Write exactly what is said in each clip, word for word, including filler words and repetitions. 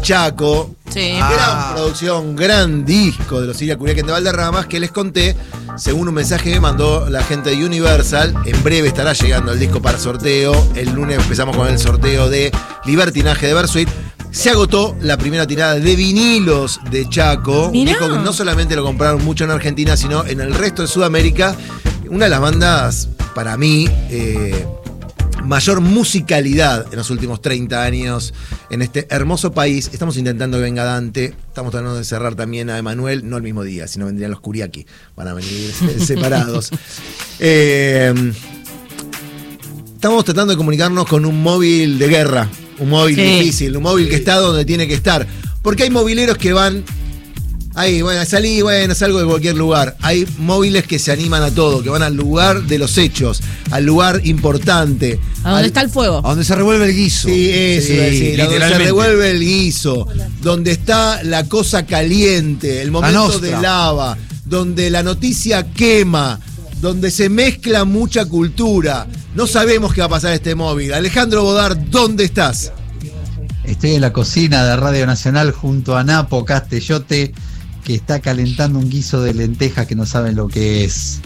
Chaco. Sí. Gran ah. producción, gran disco de los Siria Curiaquen de Valderramas, que les conté, según un mensaje que mandó la gente de Universal. En breve estará llegando el disco para sorteo. El lunes empezamos con el sorteo de Libertinaje de Bersuit. Se agotó la primera tirada de vinilos de Chaco. Mirá. Dijo que no solamente lo compraron mucho en Argentina, sino en el resto de Sudamérica. Una de las bandas, para mí, eh, mayor musicalidad en los últimos treinta años en este hermoso país. Estamos intentando que venga Dante. Estamos tratando de cerrar también a Emanuel, no el mismo día, sino vendrían los Curiaqui. Van a venir separados. Eh, estamos tratando de comunicarnos con un móvil de guerra. Un móvil sí. difícil, un móvil que está donde tiene que estar. Porque hay mobileros que van ahí, bueno, salí, bueno, salgo de cualquier lugar. Hay móviles que se animan a todo, que van al lugar de los hechos, al lugar importante. A donde al, está el fuego. A donde se revuelve el guiso. Sí, eso sí, iba a decir, a donde se revuelve el guiso, donde está la cosa caliente, el momento de lava, donde la noticia quema, donde se mezcla mucha cultura. No sabemos qué va a pasar este móvil. Alejandro Bodar, ¿dónde estás? Estoy en la cocina de Radio Nacional junto a Napo Castellote, que está calentando un guiso de lentejas que no saben lo que es.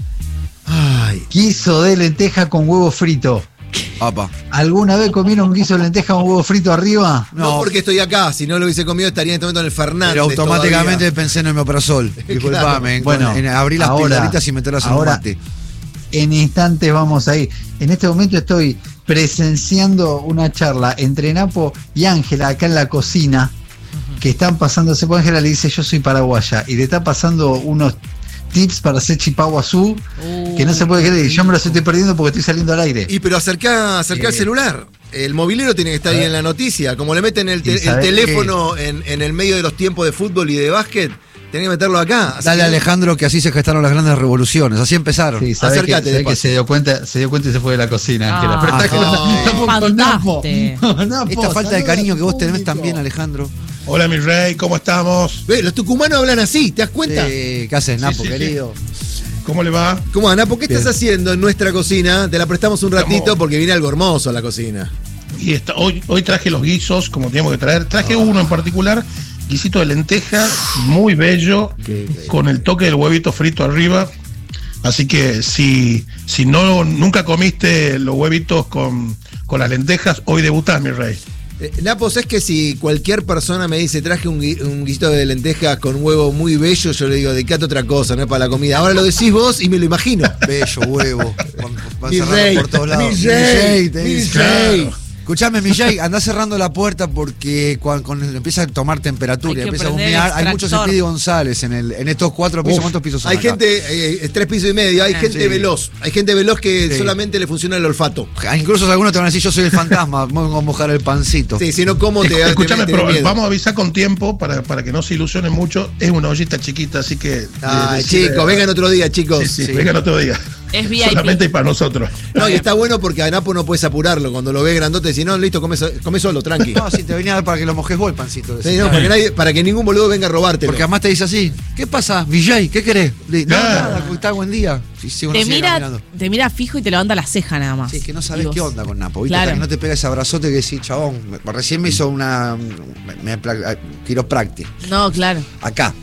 Ay. Guiso de lenteja con huevo frito. Apa. ¿Alguna vez comieron un guiso de lenteja con huevo frito arriba? No, no, porque estoy acá. Si no lo hubiese comido estaría en este momento en el Fernández. Pero automáticamente todavía. Pensé en el omeprazol. Disculpame. Claro. Bueno, en abrir las ahora, pildoritas y meterlas en un ahora, mate. En instantes vamos ahí. En este momento estoy presenciando una charla entre Napo y Ángela acá en la cocina, que están pasando, se Ángela le dice yo soy paraguaya y le está pasando unos tips para hacer chipaguazú uh, que no se puede creer, yo me los estoy perdiendo porque estoy saliendo al aire. Y pero acercá, acercá eh, el celular. El movilero tiene que estar ahí en la noticia. Como le meten el, te, el teléfono en, en el medio de los tiempos de fútbol y de básquet, tenés que meterlo acá. Así Dale, que... Alejandro, que así se gestaron las grandes revoluciones. Así empezaron. Sí, ¿sabés Acércate. Que, ¿sabés que se dio cuenta, se dio cuenta y se fue de la cocina. Ah, que la ah, no. con Napo. No, Napo. Esta falta de cariño que vos tenés también, Alejandro. Hola, mi rey, ¿cómo estamos? Ve, los tucumanos hablan así, ¿te das cuenta? Sí, ¿qué haces, Napo, sí, sí, querido? Sí. ¿Cómo le va? ¿Cómo va, Napo? ¿Qué Bien. estás haciendo en nuestra cocina? Te la prestamos un ratito Estamos... porque viene algo hermoso a la cocina. Y está, hoy, hoy traje los guisos, como teníamos que traer. Traje oh. uno en particular, guisito de lenteja, muy bello, qué, qué, con el toque del huevito frito arriba. Así que si, si no nunca comiste los huevitos con, con las lentejas, hoy debutás, mi rey. Eh, Napos, es que si cualquier persona me dice traje un, un guisito de lentejas con huevo muy bello, yo le digo, dedicate otra cosa, no es para la comida. Ahora lo decís vos y me lo imagino. Bello, huevo. Mi rey, por todos lados. Mi rey, mi rey. Escuchame, Millay, andá cerrando la puerta porque cuando, cuando empieza a tomar temperatura y empieza a humear, hay muchos Speedy González en, el, en estos cuatro pisos. Uf, ¿cuántos pisos son Hay acá? gente, eh, tres pisos y medio, hay eh, gente sí. veloz. Hay gente veloz que sí. solamente le funciona el olfato. Incluso algunos te van a decir, yo soy el fantasma, vamos a mojar el pancito. Sí, si no, ¿cómo te Escuchame, pero vamos a avisar con tiempo para, para que no se ilusionen mucho. Es una ollita chiquita, así que... Ay, chicos, vengan otro día, chicos. Sí, sí, sí. vengan otro día. Es V I P. Solamente para nosotros. No, y está bueno porque a Napo no puedes apurarlo. Cuando lo ve grandote, decís, no, listo, come, come solo, tranqui. No, si te venía a dar para que lo mojes vos el pancito. Sí, no, para que, nadie, para que ningún boludo venga a robártelo. Porque además te dice así, ¿qué pasa, Villay? ¿Qué querés? No, nada, nada, está buen día. Sí, sí, te, mira, te mira fijo y te levanta la ceja nada más. Sí, es que no sabes qué onda con Napo, ¿viste? Claro. Hasta que no te pega ese abrazote que decís, chabón, recién me hizo una... Me, me, quiropráctica. No, claro. Acá.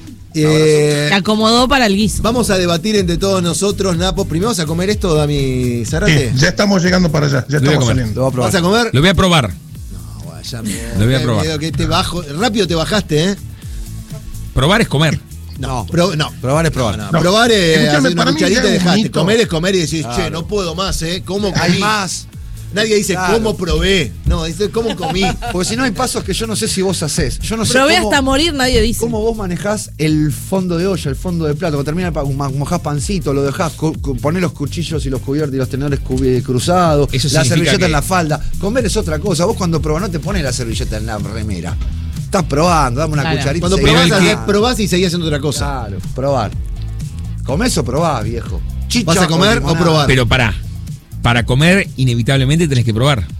Eh, Te acomodó para el guiso. Vamos a debatir entre todos nosotros, Napo. Primero vamos a comer esto, Dami Zarate. Sí, ya estamos llegando para allá, ya lo estamos saliendo. ¿Lo ¿Vas a comer? Lo voy a probar. No, bueno, ya me, lo voy a probar. Miedo que te bajo. Rápido te bajaste, ¿eh? Probar es comer. No, pro, no. Probar es probar. No, no. No. Probar es hacer una cucharita y dejaste. Bonito. Comer es comer y decís, claro. che, no puedo más, ¿eh? ¿Cómo comí? Hay más. Nadie dice, claro. ¿cómo probé? No, dice, ¿cómo comí? Porque si no hay pasos que yo no sé si vos hacés. Yo no sé Probé cómo, hasta morir, nadie dice. ¿Cómo vos manejás el fondo de olla, el fondo de plato? Cuando termina el mojás pancito, lo dejás, ponés los cuchillos y los cubiertos y los tenedores cruzados, Eso la servilleta que... en la falda. Comer es otra cosa. Vos cuando probás no te pones la servilleta en la remera. Estás probando, dame una claro. cucharita. Cuando probás, haces, probás y seguís haciendo otra cosa. Claro, probar. ¿Comés o probás, viejo? Chicha, ¿vas a comer o probar? Pero pará. Para comer, inevitablemente tenés que probar.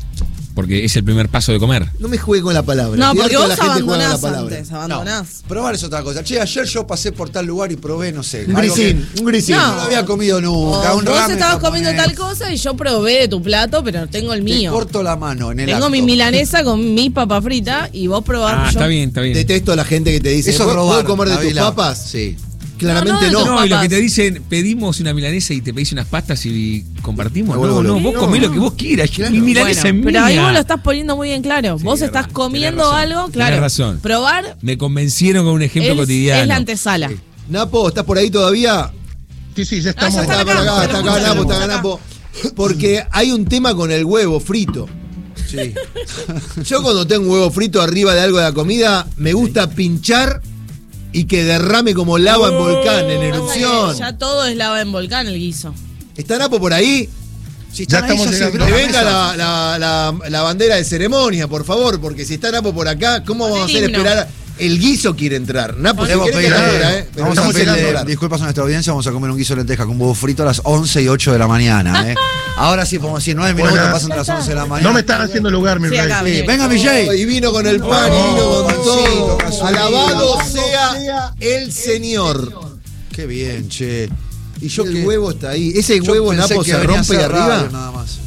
porque es el primer paso de comer. No me juegue con la palabra. No, Estoy porque harto vos de la gente juega con la abandonás palabra. antes, abandonás. No, probar es otra cosa. Che, ayer yo pasé por tal lugar y probé, no sé. Un algo grisín, que un grisín. No, no había comido nunca. O un vos ramen estabas comiendo japonés. tal cosa y yo probé de tu plato, pero no tengo el Te mío. corto la mano en el Tengo acto. mi milanesa con mi papa frita y vos probás. Ah, yo- está bien, está bien. Detesto a la gente que te dice, Eso es ¿puedo robar, puedo comer de tus Nabila. papas? Sí. Claramente No, no. no, No, y lo papas. que te dicen, pedimos una milanesa y te pedís unas pastas y compartimos. Me vuelvo No, no, loco. vos No, comés no. lo que vos quieras. Claro. Mi milanesa Bueno, es pero ahí mía. vos lo estás poniendo muy en claro. vos tenés estás razón, comiendo tenés razón. algo, claro. Tenés razón. Probar Me convencieron con un ejemplo es, cotidiano. es la antesala. Napo, ¿estás por ahí todavía? Sí, sí, ya Ah, estamos. ya Está Están por acá, acá, se está lo acá escuchan, Napo, está están acá acá. Napo. Porque hay un tema con el huevo frito. Sí. Yo cuando tengo huevo frito arriba de algo de la comida, me gusta pinchar y que derrame como lava en volcán, en erupción. Ya todo es lava en volcán el guiso. ¿Está Napo por ahí? Si Ya están ahí, estamos se llegando. Que abrió venga mesa. la, la- la- la bandera de ceremonia, por favor, porque si está Napo por acá, ¿cómo Pon vamos a el hacer himno. esperar? El guiso quiere entrar. Napo, si Debo querés pedir, que eh, afuera, ¿eh? Pero vamos a estamos pedirle llegando ahora. disculpas a nuestra audiencia, vamos a comer un guiso de lenteja con huevo frito a las once y ocho de la mañana. ¿eh? Ahora sí podemos decir nueve minutos, Buenas. pasan de las once de la mañana. No me están haciendo lugar, mi Sí, rey. acá. Sí, venga, mi Jay. Y vino con el pan, y vino con pancito, todo. cazuelita. Alabado sea el Señor. Qué bien, che. Y yo el que huevo está ahí. Ese yo huevo pensé Napo que se venía a rompe de hacer radio arriba. nada más.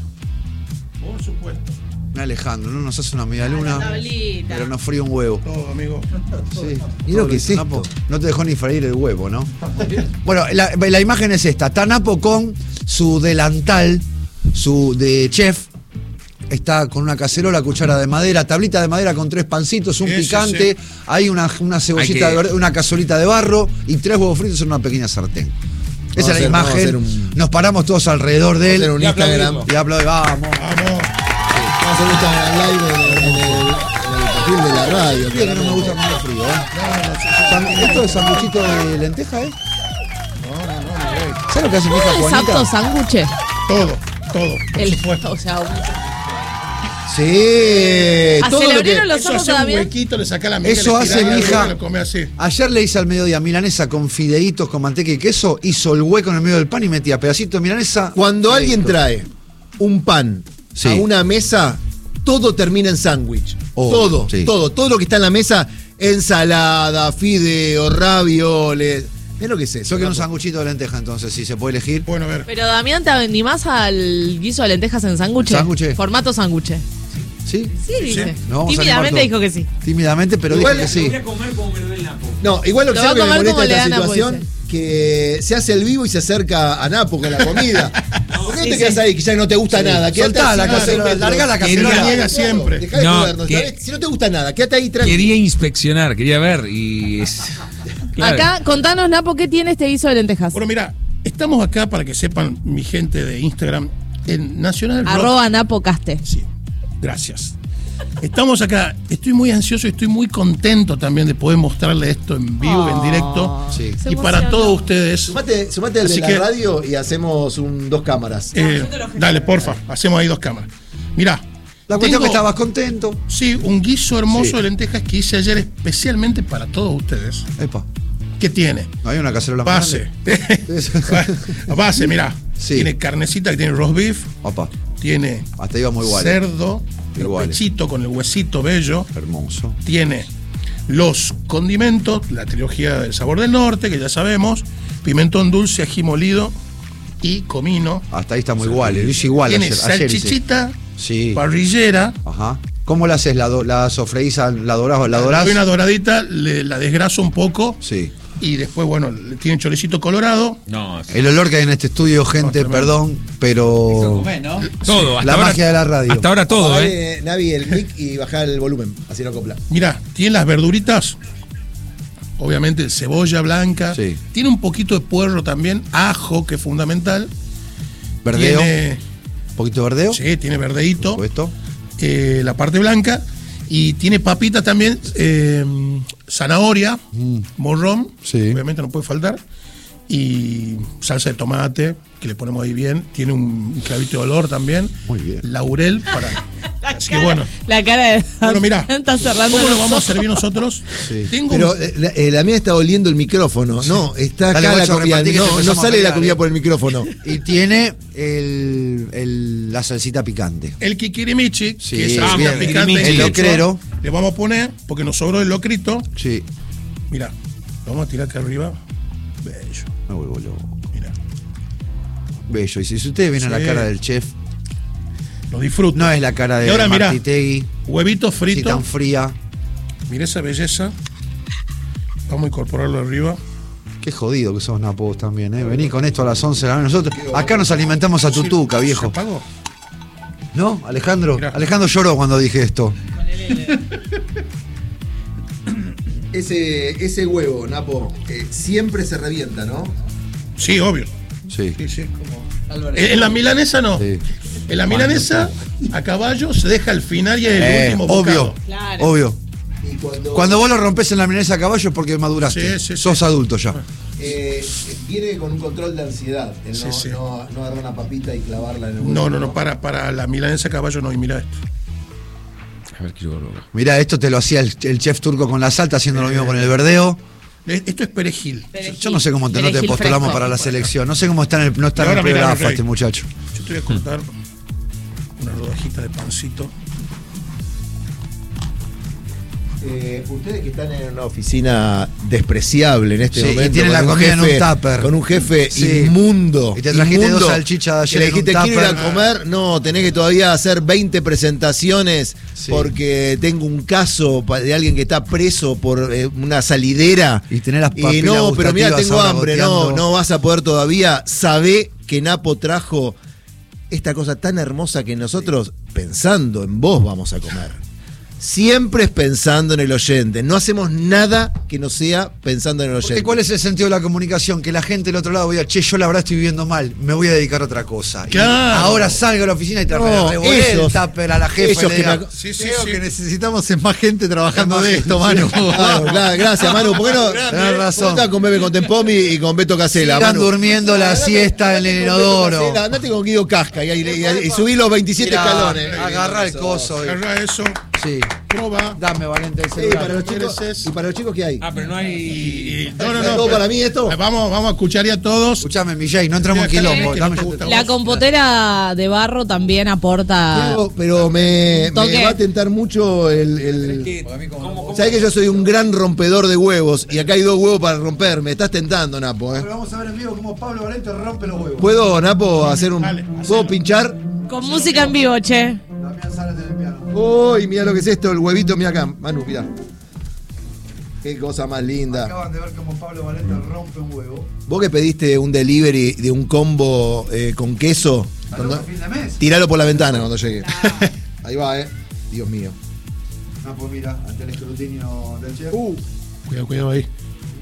Por supuesto. Alejandro, no nos hace una media luna, La tablita. pero nos fríe un huevo. Todo, amigo. Sí. Mira lo que es Napo, esto. no te dejó ni freír el huevo, ¿no? Bueno, la, la imagen es esta. Está Napo con su delantal, su de chef. Está con una cacerola, cuchara de madera, tablita de madera con tres pancitos, un Ese, picante, sí. hay una, una cebollita, Hay que- de verde- una cazuelita de barro y tres huevos fritos en una pequeña sartén. Esa Vamos a es la hacer- vamos a imagen. hacer un- Nos paramos todos alrededor de Vamos a hacer él. un Y Instagram. aplaudimos. Y aplaudimos. Vamos. Vamos. Vamos a hacer un Instagram live en el, en el- en el perfil de la radio. Bien que no me gusta comer frío, ¿eh? San- ¿Esto es sanguchito de lenteja, eh? ¿Sabes lo que hace mi hija ¿Es Juanita? apto sándwich? Todo, todo, por El, supuesto. o sea, un- Sí, ¿A todo lo Celebrino que... los Eso ojos hace un todavía? huequito, le saca la miga, Eso le hace tirás mi algo hija. y lo come así. Ayer le hice al mediodía milanesa con fideitos, con manteca y queso, hizo el hueco en el medio del pan y metía pedacitos de milanesa. Cuando alguien Fideíto. trae un pan Sí. a una mesa, todo termina en sándwich. Oh, todo, sí. todo, todo lo que está en la mesa, ensalada, fideo, ravioles. Es lo que es eso. Yo quiero un Napo. sanguchito de lenteja, entonces, si se puede elegir. Bueno, a ver. Pero Damián, ¿te animás al guiso de lentejas en sándwich? Sándwich. Formato sándwich. ¿Sí? Sí, dice. Nos vamos a Tímidamente animar dijo todos. que sí. Tímidamente, pero Igual dijo que sí. a comer como me lo el Napo. No, igual lo que Lo va sé a que me comer como molesta de le esta da Napo, situación, dice. que se hace el vivo y se acerca a Napo con la comida. ¿Por qué no Sí, te quedas sí. ahí, que ya no te gusta nada? Quédate Soltá así, la no sé, cacerola, Petro. larga la Quédate cacerola. ahí, Niega Petro. siempre. Dejá de No, jodernos, que- ¿sabés? Si no te gusta nada, quédate ahí tranquilo. Quería inspeccionar, quería ver y es... Claro. Acá, contanos, Napo, ¿qué tiene este guiso de lentejas? Bueno, mira, estamos acá para que sepan mi gente de Instagram en Nacional Rock. Arroba Napo Caste. Sí, gracias. Estamos acá, estoy muy ansioso y estoy muy contento también de poder mostrarle esto en vivo, Oh. en directo. Sí. Se Y para emocionó. todos ustedes, Sumate, sumate al de Así la que- radio y hacemos un, dos cámaras. eh, dale, porfa, hacemos ahí dos cámaras. Mirá, La cuestión tengo, que estabas contento. sí, un guiso hermoso Sí. de lentejas que hice ayer especialmente para todos ustedes. Epa, ¿Qué tiene? no hay una cacerola más Base. grande. Base, mirá. Sí. Tiene carnecita que tiene roast beef, Opa, tiene hasta iba muy igual. cerdo, el Iguales. pechito con el huesito bello. Hermoso. Tiene los condimentos, la trilogía del sabor del norte, que ya sabemos, pimentón dulce, ají molido y comino. Hasta ahí está muy igual. Lo hice igual Tiene ayer. ayer hice. salchichita, Sí. parrillera. Ajá. ¿Cómo la haces? ¿La, do- la sofreís, a- la dorás? ¿La dorás? Doy una doradita, le- la desgraso un poco Sí. y después, bueno, le tiene choricito colorado. No, sí. El olor que hay en este estudio, gente, tremendo. perdón, pero... todo. Hasta La ahora, magia de la radio. Hasta ahora todo, ¿eh? Dale, Navi, el mic y bajar el volumen, así no acopla. Mira, tiene las verduritas, obviamente cebolla blanca, Sí. tiene un poquito de puerro también, ajo, que es fundamental. ¿Verdeo? Tiene, ¿Un poquito de verdeo? sí, tiene verdeíto. Por supuesto. eh, la parte blanca y tiene papita también, eh, zanahoria, morrón, Sí. obviamente no puede faltar, y salsa de tomate, que le ponemos ahí bien, tiene un clavito de olor también, Muy bien. laurel para... Así que bueno. La cara de. Bueno, mirá. Está cerrando. ¿Cómo lo los vamos a ojos. servir nosotros? Sí. Tengo Pero un- eh, la, eh, la mía está oliendo el micrófono. No, está Dale, acá la guacho, comida. repartí que te No, no empezamos a sale la pelear, comida eh. por el micrófono. Y tiene el, el- la salsita picante. el kikirimichi, Sí, que es salsa bien. picante. El en quechua, locrero. Le vamos a poner, porque nos sobró el locrito. Sí. Mira, lo vamos a tirar acá arriba. Bello. Me vuelvo loco. Mira, Bello. Y si ustedes ven a la Sí. cara del chef, lo disfruto. no es la cara Y de ahora, mirá, Martitegui, huevito así frito. tan fría. Mira esa belleza. Vamos a incorporarlo arriba. Qué jodido que sos, Napo, vos también, ¿eh? Vení con esto a las once de la noche. Nosotros acá nos alimentamos a tutuca, ¿Se viejo. apagó? ¿No? Alejandro. Mirá. Alejandro lloró cuando dije esto. Ese, ese huevo, Napo, eh, siempre se revienta, ¿no? Sí, obvio. Sí. Sí, sí. En, en la milanesa no. Sí. En la milanesa, a caballo, se deja al final y es el Eh, último bocado. obvio. Claro. Obvio. Y cuando, Cuando vos lo rompés en la milanesa a caballo es porque maduraste. Sí, sí, sí. Sos adulto ya. eh, viene con un control de ansiedad. El Sí, no, sí. no, no agarrar una papita y clavarla en el huevo. No, no, no, para, para la milanesa a caballo no. Y mira esto. A ver, quiero verlo. Mirá, esto te lo hacía el, el chef turco con la salta, haciendo lo mismo con el verdeo. Eh, Esto es perejil. Yo no sé cómo te, no te Perejil postulamos fresco. para la selección. No sé cómo está en el, no está Y en el ahora mirá, pre-gafa Rey. este muchacho. Yo te voy a cortar una rodajita de pancito. Eh, ustedes que están en una oficina despreciable en este Sí, y momento. tienen con la un comida en un jefe- tupper. Con un jefe Sí. inmundo. Y te trajiste inmundo, dos salchichas de ayer que le en un dijiste, quiero ir a tupper. comer. No, tenés que todavía hacer veinte presentaciones Sí. porque tengo un caso pa- de alguien que está preso por eh, una salidera. Y tener las Y papilas no, pero mira, gustativas tengo ahora hambre. No, goteando. no vas a poder todavía. Sabé que Napo trajo esta cosa tan hermosa que nosotros, pensando en vos, vamos a comer. Siempre es pensando en el oyente. No hacemos nada que no sea pensando en el oyente. Porque ¿cuál es el sentido de la comunicación? Que la gente del otro lado diga, che, yo la verdad estoy viviendo mal, me voy a dedicar a otra cosa. Y Claro. ahora salgo a la oficina y te No, revolé el ellos- tupper a la jefa. ellos y le que diga, me- Sí, sí, Creo sí. que necesitamos es más gente trabajando de esto, Manu. Claro, claro, gracias, Manu. ¿Por qué no? Tenés razón. Estás con Bebe Contempomi y con Beto Casella. Sigan Manu. durmiendo la Andate- siesta en andate el con Beto inodoro. Casella, andate con Guido Casca y, y- y- y subí los veintisiete Mirá, escalones. agarrá el coso. y- Agarra eso, Sí. proba. Dame, Valente, el Sí, celular. para los chicos, mereces. ¿y para los chicos qué hay? Ah, pero no Y, hay. y- no, no, ¿Es no. todo pero- para mí esto? Vamos, vamos a escuchar ya todos. Escuchame, Millay, no entramos en Mira, acá quilombo. tenés que Dame no te yo- gusta. La compotera de barro también aporta. Pero- Pero me, Toque. me va a tentar mucho el. el... que- ¿cómo- cómo- Sabés que yo soy un gran rompedor de huevos y acá hay dos huevos para romper. Me estás tentando, Napo. ¿eh? Pero vamos a ver en vivo cómo Pablo Valente rompe los huevos. ¿Puedo, Napo, hacer un. Dale, ¿Puedo pinchar? Con música en vivo, che. Damián Zárate en el piano. Uy, mira lo que es esto, el huevito, mira acá. Manu, mira. Qué cosa más linda. Acaban de ver cómo Pablo Valente rompe un huevo. Vos que pediste un delivery de un combo eh, con queso, cuando- a fin de mes. tiralo por la ventana cuando llegue. Ahí va, eh. Dios mío. No, pues mira, ante el escrutinio del chef. Uh. Cuidado, cuidado ahí.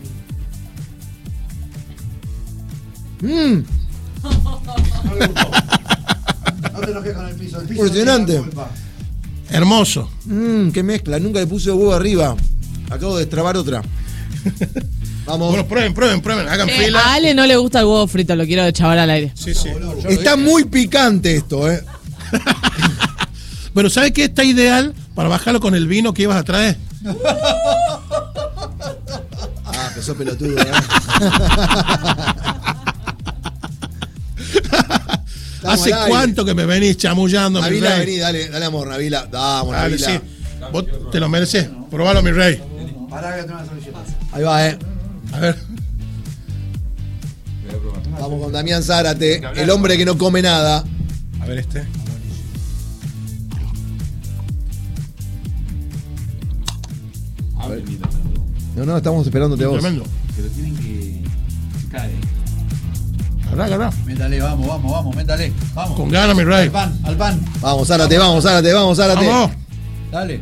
Mm. No le gustó. No te enojes con el piso. El piso Impresionante. no tiene la culpa. Hermoso. Mmm, qué mezcla. Nunca le puse huevo arriba. Acabo de destrabar otra. Vamos. Bueno, prueben, prueben, prueben. Hagan Eh, fila. a Ale no le gusta el huevo frito, lo quiero chavar al aire. Sí, sí. Está muy picante esto, eh. Pero ¿sabes qué? Está ideal para bajarlo con el vino que ibas a traer. Ah, que sos pelotudo, eh. Estamos ¿Hace al aire. cuánto que me venís chamullando, mi Navila, rey? vení, dale, dale amor, Navila. Vamos, Dale, Navila. sí. Vos te lo mereces. Probalo, mi rey. Pará que tengo una servilleta. Ahí va, eh. A ver. Vamos con Damián Zárate, el hombre que no come nada. A ver este. No, no, estamos esperándote a vos. Tremendo. Pero tienen que. Cae. Agarrá, agarrá. Métale, vamos, vamos, vamos, métale. Vamos. Con ganas, mi rey. Al pan, al pan. Vamos, Zárate, vamos, Zárate, vamos, Zárate. Vamos. Dale.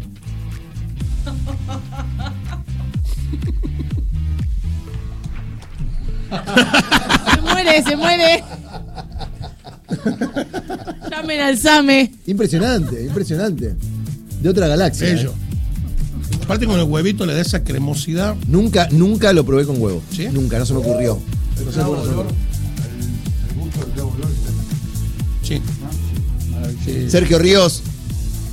Se muere, se muere. Llamen al Same. Impresionante, impresionante. De otra galaxia. Bello. eh. Aparte con el huevito le da esa cremosidad. Nunca, nunca lo probé con huevo. ¿Sí? Nunca, no se me ocurrió. No sé cómo se me ocurrió. Sí. Sí. Sergio Ríos,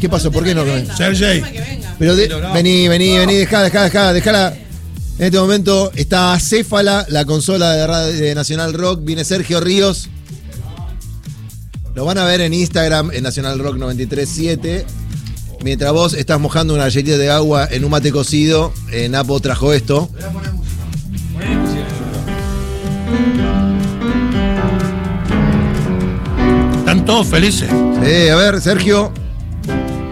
¿Qué pasó? ¿Por qué no? Sergey. Pero de- vení, vení, vení, dejá, dejá, dejá, dejala. En este momento está Acéfala, la consola de, radio, de Nacional Rock. Viene Sergio Ríos. Lo van a ver en Instagram, en Nacional Rock noventa y tres siete. Mientras vos estás mojando una galletita de agua en un mate cocido, eh, Napo trajo esto. Están todos felices. Sí, a ver, Sergio.